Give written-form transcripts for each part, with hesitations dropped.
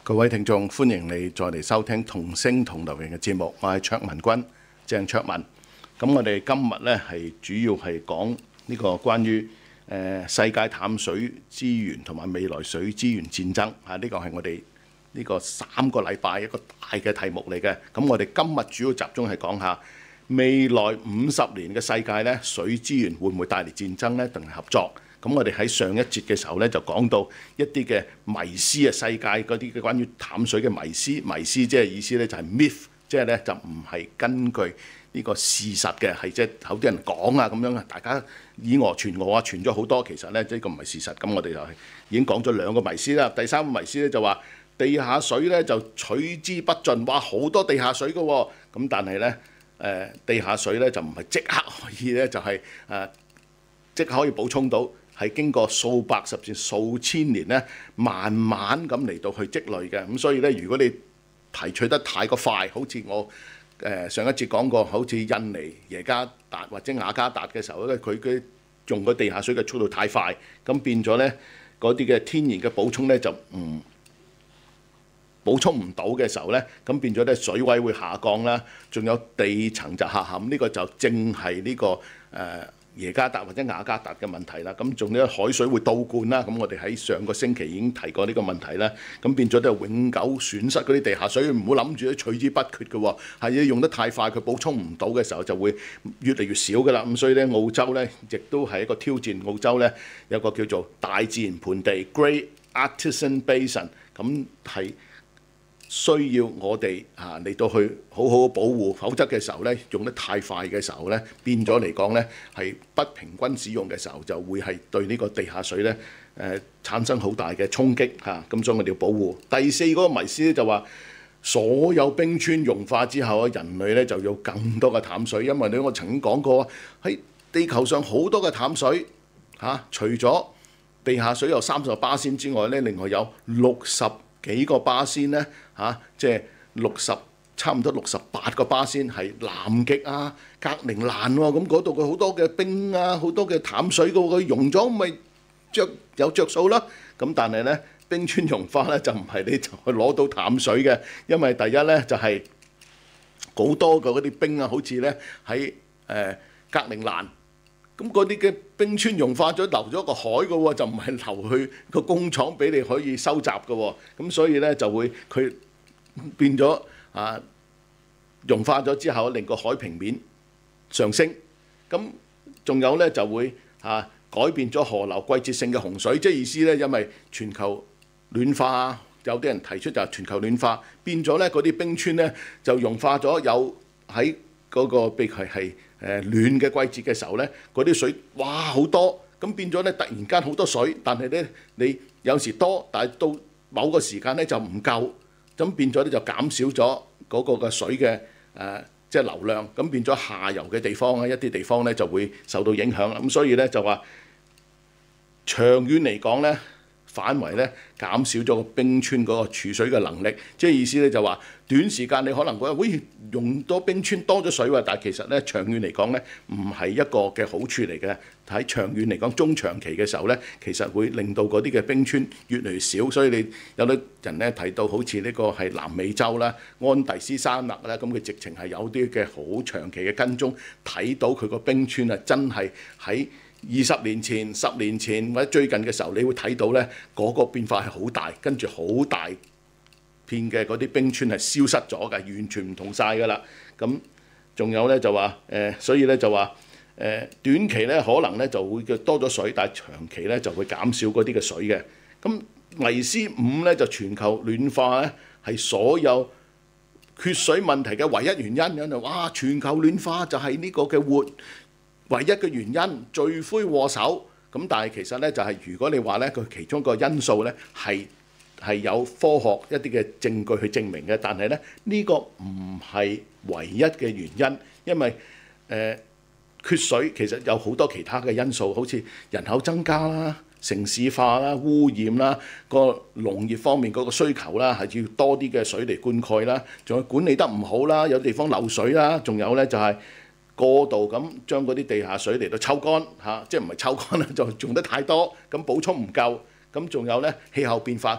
各位聽眾，歡迎你再嚟收聽同聲同流型嘅節目，我係卓文君，鄭卓文。咁我哋今日呢係主要係講呢個關於世界淡水資源同埋未來水資源戰爭啊！呢個係我哋呢個3個禮拜一個大嘅題目嚟嘅。咁我哋今日主要集中係講下未來50年嘅世界呢，水資源會唔會帶嚟戰爭呢？定係合作？咁我哋喺上一節嘅時候咧，就講到一啲嘅迷思啊，世界嗰啲嘅關於淡水嘅迷思，即係意思咧就係 myth， 即係咧就唔係根據呢個事實嘅，係即係有啲人講啊咁樣啊，大家以訛傳訛啊，傳咗好多，其實咧呢個唔係事實。咁我哋就係已經講咗2個迷思啦。第3個迷思咧就話地下水咧就取之不盡，哇好多地下水㗎喎。咁但係咧地下水咧就唔係即刻可以咧就係即刻可以補充到。係經過數百甚至數千年咧，慢慢咁嚟到去積累嘅。咁所以咧，如果你提取得太過快，好似我上一節講過，好似印尼耶加達或者雅加達嘅時候咧，佢用個地下水嘅速度太快，咁變咗咧嗰啲嘅天然嘅補充咧就補充唔到嘅時候咧，咁變咗咧水位會下降啦，仲有地層就下陷。呢個就正係呢個耶加達或者雅加達嘅問題啦，咁仲有海水會倒灌啦，咁我哋喺上個星期已經提過呢個問題啦，咁變咗都係永久損失嗰啲地下水，唔好諗住咧取之不缺嘅喎，係用得太快，佢補充唔到嘅時候就會越嚟越少㗎啦，咁所以咧澳洲咧亦都係一個挑戰，澳洲咧有個叫做大自然盆地 Great Artesian Basin， 咁係需要我哋嚟到去好好保護，否則嘅時候咧用得太快嘅時候咧，變咗嚟講咧係不平均使用嘅時候，就會係對呢個地下水咧產生好大嘅衝擊嚇。咁所以我哋要保護。第4個迷思咧就話，所有冰川融化之後，人類咧就有更多嘅淡水，因為咧我曾經講過喺地球上好多嘅淡水除咗地下水有30%之外咧，另外有60幾個巴仙咧即係差唔多68個巴仙係南極啊、格陵蘭喎，咁嗰度嘅好多嘅冰啊、好多嘅淡水嘅喎，佢溶咗咪有着數啦。咁但係咧冰川融化咧就唔係你就去攞到淡水嘅，因為第一咧就係好多嘅嗰啲冰啊，好似咧喺格陵蘭。咁嗰啲嘅冰川融化咗，流咗個海嘅喎，就唔係流去個工廠俾你可以收集嘅喎。咁所以咧就會佢變咗融化咗之後，令個海平面上升。咁仲有咧就會改變咗河流季節性嘅洪水，即係意思咧，因為全球暖化，有啲人提出就係全球暖化變咗咧，嗰啲冰川咧就融化咗，有喺嗰個譬如係暖嘅季節嘅時候咧，嗰啲水哇好多，咁變咗咧突然間好多水，但係咧你有時多，但係到某個時間咧就唔夠，咁變咗咧就減少咗嗰個嘅水嘅即係流量，咁變咗下游嘅地方咧，一啲地方咧就會受到影響啦。咁所以咧就話長遠嚟講咧，反為咧減少咗個冰川嗰個儲水嘅能力，即係意思咧就話短時間你可能覺得喂用多冰川多咗水喎，但係其實咧長遠嚟講咧唔係一個嘅好處嚟嘅。喺長遠嚟講，中長期嘅時候咧，其實會令到嗰啲嘅冰川越嚟越少。所以你有啲人咧睇到好似呢個係南美洲啦、安第斯山脈啦，咁佢直情係有啲嘅好長期嘅跟蹤，睇到佢個冰川啊真係喺20年前、10年前或者最近嘅時候，你會睇到咧嗰個變化係好大，跟住好大片嘅嗰啲冰川係消失咗嘅，完全唔同晒㗎啦。咁仲有咧就話所以咧就話短期咧可能咧就會多咗水，但係長期咧就會減少嗰啲嘅水嘅。咁迷思5咧就全球暖化咧係所有缺水問題嘅唯一原因。哇！全球暖化就係呢個嘅唯一嘅原因，罪魁禍首。咁但係其實咧就係如果你話咧佢其中一個因素咧係有科學一啲嘅證據去證明嘅，但係咧呢個唔係唯一嘅原因，因為缺水其實有好多其他嘅因素，好似人口增加啦、城市化啦、污染啦、個農業方面嗰個需求啦，係要多啲嘅水嚟灌溉啦，仲有管理得唔好啦，有地方漏水啦，仲有咧就係過度咁將嗰啲地下水嚟到抽乾即係唔係抽乾啦，就用得太多，咁補充唔夠，咁仲有咧氣候變化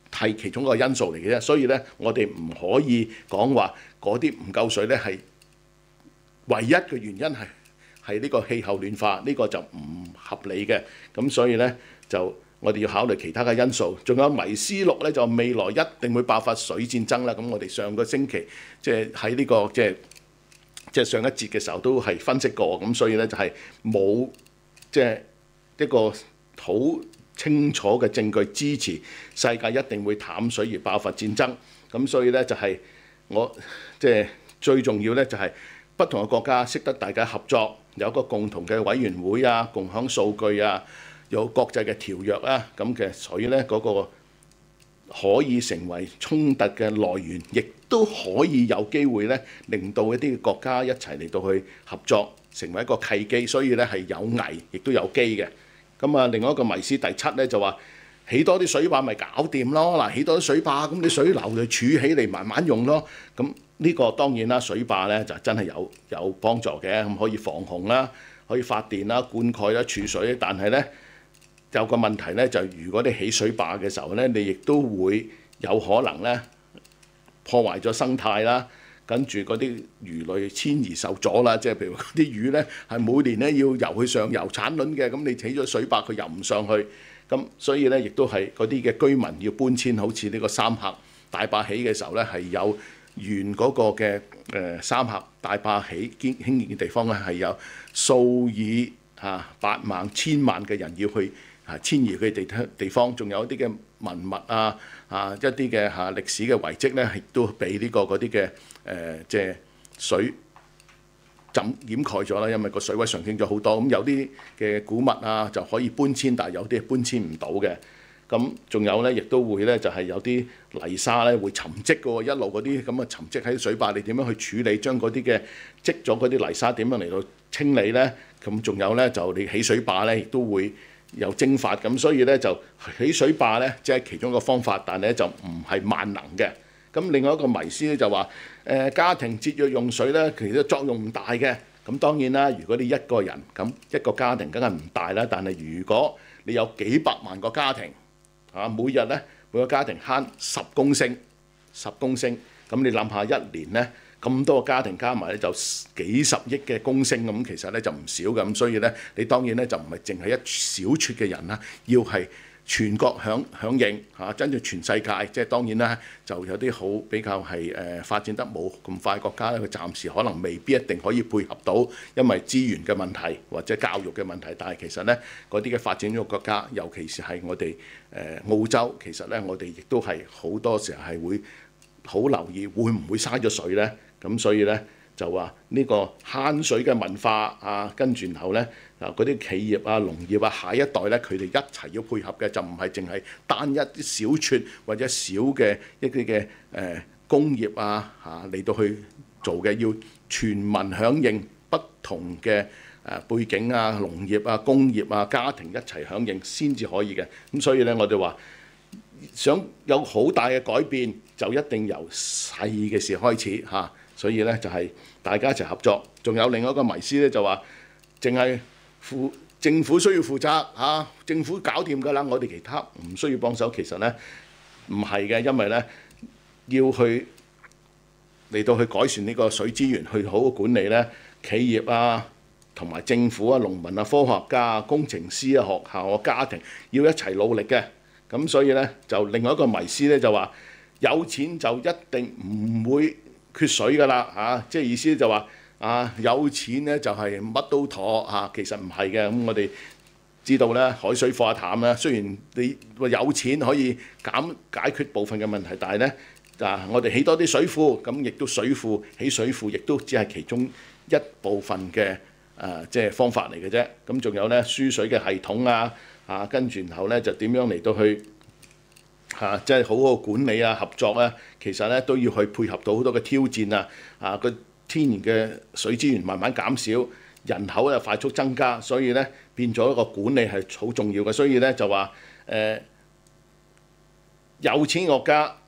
係其中一個因素嚟嘅啫。所以咧，我哋唔可以講話嗰啲唔夠水咧係唯一嘅原因係呢個氣候暖化，呢個就唔合理嘅。咁所以咧就我哋要考慮其他嘅因素。仲有迷思錄咧，就未來一定會爆發水戰爭啦。咁我哋上個星期即係喺呢個即係上一節嘅時候都係分析過。咁所以咧就係冇即係一個好清楚嘅證據支持世界一定會淡水而爆發戰爭。咁所以咧就係我即係最重要咧就係不同嘅國家識得大家合作，有個共同嘅委員會啊，共享數據啊，有國際嘅條約啊，咁嘅水咧嗰個可以成為衝突嘅來源，亦都可以有機會咧令到一啲國家一齊嚟到去合作，成為一個契機。所以咧係有危亦都有機嘅。咁啊，另外一個迷思第7咧就話起多啲水壩咪搞掂咯。嗱，起多啲水壩，咁啲水流就儲起嚟慢慢用咯。咁呢個當然啦，水壩咧就真係有幫助嘅，咁可以防洪啦，可以發電啦、灌溉啦、儲水。但係咧有個問題咧，就如果你起水壩嘅時候咧，你亦都會有可能咧破壞咗生態啦。跟住嗰啲魚類遷移受阻啦，即係譬如嗰啲魚咧係每年咧要游去上游產卵嘅，咁你起咗水壩佢游唔上去，咁所以咧亦都係嗰啲嘅居民要搬遷，好似呢個三峽大壩起嘅時候咧係有原嗰個嘅三峽大壩起興建嘅地方咧係有數以百萬千萬嘅人要去遷移佢哋地方，仲有一啲嘅文物一啲嘅歷史嘅遺跡咧，亦都俾呢個嗰啲嘅即係水掩蓋咗啦，因為個水位上升咗好多。咁有啲嘅古物就可以搬遷，但係有啲搬遷唔到嘅。咁仲有咧，亦都會咧就係有啲泥沙咧會沉積嘅喎，一路嗰啲咁啊沉積喺水壩，你點樣去處理？將嗰啲嘅積咗嗰啲泥沙點樣嚟到清理咧？咁仲有咧就你起水壩咧，亦都會有蒸發。咁所以咧就起水壩咧，即係其中一個方法，但係咧就唔係萬能嘅。咁另外一個迷思咧就話家庭節約用水咧，其實作用唔大嘅。咁當然啦，如果你一個人咁一個家庭梗係唔大啦，但係如果你有幾百萬個家庭每日咧每個家庭慳10公升，咁你諗下一年咧咁多個家庭加埋咧就幾十億嘅公升，咁其實咧就唔少嘅。咁所以咧你當然咧就唔係淨係一小撮嘅人啦，要係全國響應真正全世界，即係當然啦，就有啲好比較係發展得冇咁快國家咧，佢暫時可能未必一定可以配合到，因為資源嘅問題或者教育嘅問題。但係其實咧嗰啲嘅發展中國家，尤其是係我哋澳洲，其實咧我哋亦都係好多時候係會好留意會唔會嘥咗水咧。咁所以咧就話呢個慳水嘅文化跟住然後咧嗰啲企業農業下一代咧佢哋一齊要配合嘅，就唔係淨係單一啲小撮或者小嘅一啲嘅工業嚟到去做嘅，要全民響應，不同嘅背景農業工業家庭一齊響應先至可以嘅。咁所以咧我哋話想有好大嘅改變，就一定由細嘅事開始所以咧就係大家一齊合作。仲有另外一個迷思咧，就話淨係政府需要負責政府搞掂㗎啦，我哋其他唔需要幫手。其實咧唔係嘅，因為咧要去嚟到去改善呢個水資源，去好好管理咧，企業同埋政府農民科學家工程師學校家庭要一齊努力嘅。咁所以咧就另外一個迷思咧就話有錢就一定唔會缺水㗎啦即係意思就話有錢咧就係乜都妥其實唔係嘅。咁我哋知道咧海水化淡啦，雖然你話有錢可以解決部分嘅問題，但係咧我哋起多啲水庫，咁亦都起水庫亦都只係其中一部分嘅即係方法嚟嘅啫。咁仲有咧輸水嘅系統跟住然後咧就點樣嚟到去即係好好管理合作其實咧都要去配合到好多嘅挑戰個天然嘅水資源慢慢減少，人口又快速增加，所以咧變咗一個管理係好重要嘅。所以咧就話有錢國家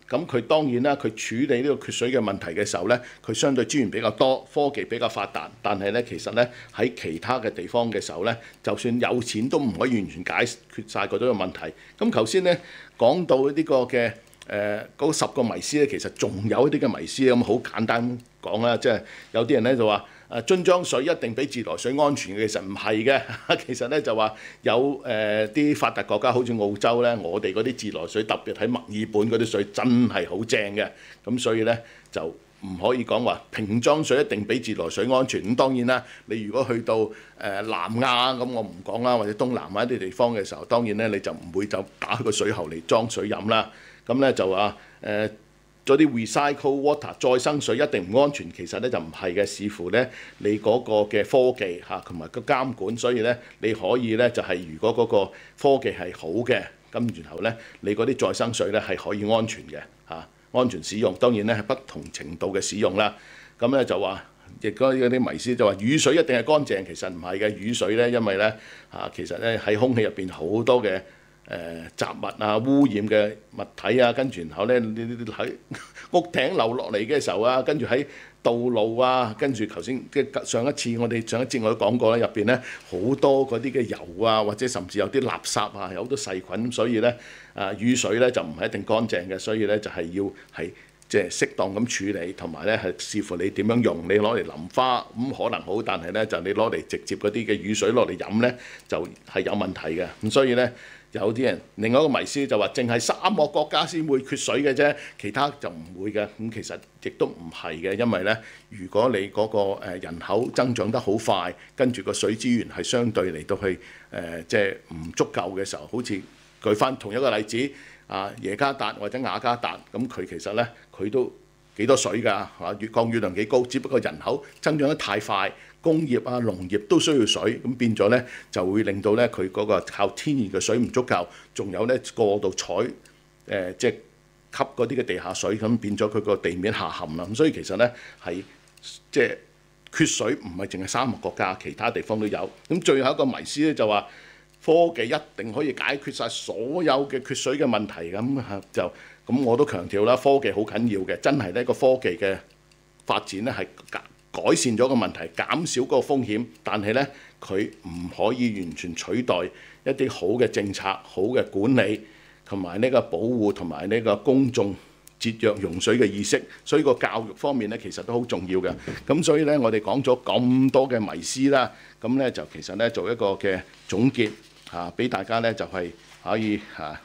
咁佢當然啦，佢處理呢個缺水嘅問題嘅時候呢，佢相對資源比較多，科技比較發達，但係呢，其實呢，喺其他嘅地方嘅時候呢，就算有錢都唔可以完全解決晒嗰種嘅問題。咁頭先呢講到呢個嘅嗰10個迷思呢，其實仲有一啲嘅迷思咁好簡單講啦，即係有啲人呢就話樽裝水一定比自來水安全嘅，其實唔係嘅。其實咧就話有啲發達國家好似澳洲咧，我哋嗰啲自來水特別喺墨爾本嗰啲水真係好正嘅，咁所以咧就唔可以講話瓶裝水一定比自來水安全。咁當然啦，你如果去到南亞咁，我唔講啦，或者東南亞啲地方嘅時候，當然咧你就唔會就打開個水喉嚟裝水飲啦。咁咧就話嗰啲 recycle water 再生水一定唔安全，其實咧就唔係嘅，視乎咧你嗰個嘅科技嚇同埋個監管，所以咧你可以咧就係如果嗰個科技係好嘅，咁然後咧你嗰啲再生水咧係可以安全嘅嚇，安全使用。當然咧係不同程度嘅使用啦。咁咧就話亦都有啲迷思就話雨水一定係乾淨，其實唔係嘅。雨水咧因為咧其實咧喺空氣入邊好多嘅雜物啊、污染嘅物體啊，跟住然後咧你喺屋頂流落嚟嘅時候啊，跟住喺道路啊，跟住頭先即係上一節我都講過啦，入邊咧好多嗰啲嘅油啊，或者甚至有啲垃圾啊，有好多細菌，所以咧雨水咧就唔係一定乾淨嘅，所以咧就係要係即係適當咁處理，同埋咧係視乎你點樣用，你攞嚟淋花咁可能好，但係咧就你攞嚟直接嗰啲嘅雨水落嚟飲咧就係有問題嘅。咁所以咧有啲人另外一個迷思就話淨係沙漠國家先會缺水嘅啫，其他就唔會嘅。咁其實亦都唔係嘅，因為咧如果你嗰個人口增長得好快，跟住個水資源係相對嚟到去即係唔足夠嘅時候，好似舉翻同一個例子。耶加達或者雅加達，咁佢其實咧佢都幾多水㗎嚇，越降雨量幾高，只不過人口增長得太快，工業啊、農業都需要水，咁變咗咧就會令到咧佢嗰個靠天然嘅水唔足夠，仲有咧過度採即係吸嗰啲嘅地下水，咁變咗佢個地面下陷啦。咁所以其實咧係即係缺水唔係淨係沙漠國家，其他地方都有。咁最後一個迷思咧就話，科技一定可以解決晒所有嘅缺水嘅問題，咁我都強調啦，科技好緊要嘅，真係呢個科技嘅發展咧係改善咗個問題，減少嗰個風險，但係咧佢唔可以完全取代一啲好嘅政策、好嘅管理同埋呢個保護同埋呢個公眾節約用水嘅意識，所以個教育方面咧其實都好重要嘅。咁所以咧我哋講咗咁多嘅迷思啦，咁咧就其實咧做一個嘅總結。俾大家咧就係可以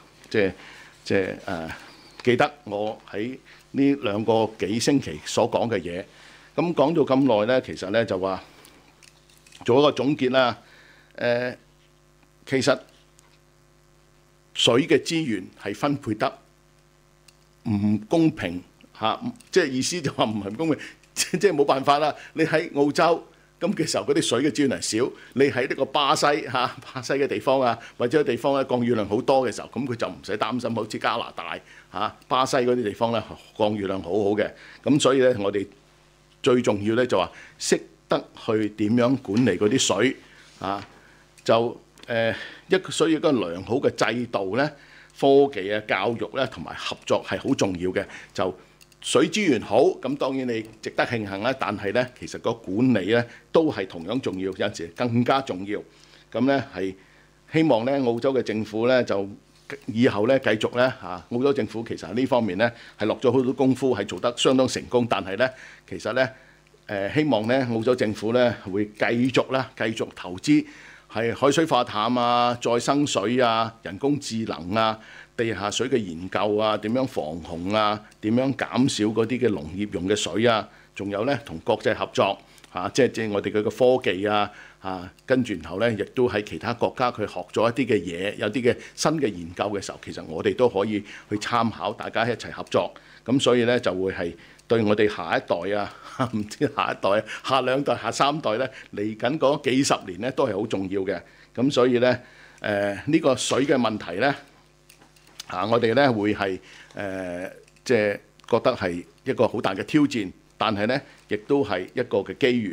記得我喺呢2個幾星期所講嘅嘢。咁講到咁耐咧，其實咧就話做一個總結啦。其實水嘅資源係分配得唔公平即係意思就話唔係唔公平，即係冇辦法啦。你喺澳洲咁嘅時候，嗰啲水嘅資源係少，你喺呢個巴西嘅地方啊，或者地方咧降雨量好多嘅時候，咁佢就唔使擔心，好似加拿大巴西嗰啲地方咧降雨量好好嘅。咁所以咧，我哋最重要咧就話識得去點樣管理嗰啲水所以一個良好嘅制度咧、科技啊、教育咧同埋合作係好重要嘅。就水資源好，咁當然你值得慶幸啦。但係咧，其實個管理咧都係同樣重要，有陣時更加重要。咁咧係希望咧澳洲嘅政府咧就以後咧繼續咧澳洲政府其實喺呢方面咧係落咗好多功夫，係做得相當成功。但係咧其實咧希望咧澳洲政府咧會繼續投資係海水化淡啊、再生水啊、人工智能啊、地下水嘅研究啊，點樣防洪啊，點樣減少嗰啲嘅農業用嘅水啊，仲有咧同國際合作即係我哋嘅科技啊跟住然後咧亦都喺其他國家佢學咗一啲嘅嘢，有啲嘅新嘅研究嘅時候，其實我哋都可以去參考，大家一齊合作。咁所以咧就會係對我哋下一代唔知下一代、下2代、下3代咧嚟緊嗰幾十年咧都係好重要嘅。咁所以咧呢個水嘅問題咧我哋咧會係即係覺得係一個好大嘅挑戰，但係咧亦都係一個嘅機遇。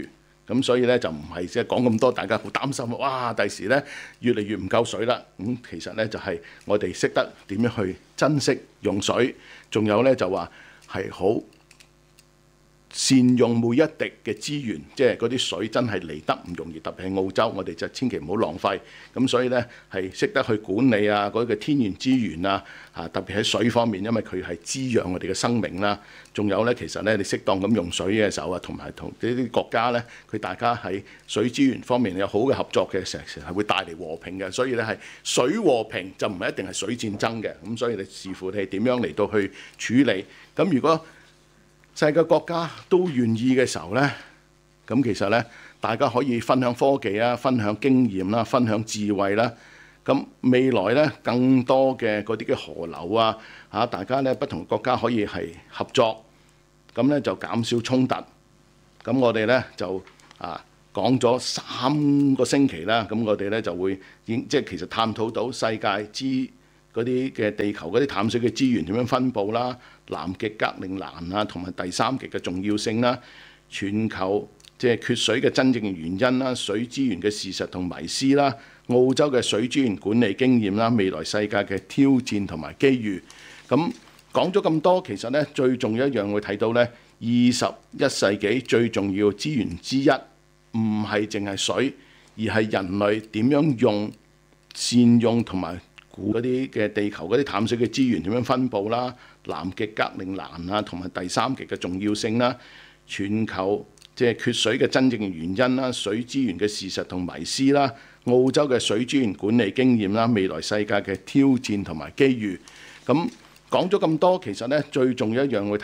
咁所以咧就唔係即係講咁多，大家好擔心哇！第時咧越嚟越唔夠水啦。其實咧就係我哋識得點樣去珍惜用水，仲有咧就話係好善用每一滴嘅資源，即係嗰啲水真係嚟得唔容易，特別係澳洲，我哋就千祈唔好浪費。咁所以咧係識得去管理啊嗰個天然資源啊，特別喺水方面，因為佢係滋養我哋嘅生命啦。仲有咧，其實咧你適當咁用水嘅時候啊，同埋同呢啲國家咧，佢大家喺水資源方面有好嘅合作嘅時候，係會帶嚟和平嘅。所以咧係水和平就唔係一定係水戰爭嘅。咁所以你視乎你點樣嚟到去處理。咁如果世界國家都願意嘅時候呢，咁其實呢，大家可以分享科技啊，分享經驗啦，分享智慧啦。咁未來呢，更多嘅嗰啲嘅河流啊，大家呢不同國家可以係合作，咁呢就減少衝突。咁我哋呢就講咗3個星期啦，咁我哋呢就會即係其實探討到世界嗰啲嘅地球嗰啲淡水嘅資源點樣分佈啦，南極、格陵蘭啊，同埋第三極嘅重要性啦，全球即係缺水嘅真正嘅原因啦，水資源嘅事實同迷思啦，澳洲嘅水資源管理經驗啦，未來世界嘅挑戰同埋機遇。咁講咗咁多，其實呢最重要一樣會睇到呢21世紀最重要資源之一，唔係淨係水，而係人類點樣善用同埋嗰啲嘅地球嗰啲淡水嘅資源點樣分佈啦，南極、格陵蘭啊，同埋第三極嘅重要性啦，全球即係缺水嘅真正嘅原因啦，水資源嘅事實同迷思啦，澳洲嘅水資源管理經驗啦，未來世界嘅挑戰同埋機遇。咁講咗咁多，其實呢最重要一樣會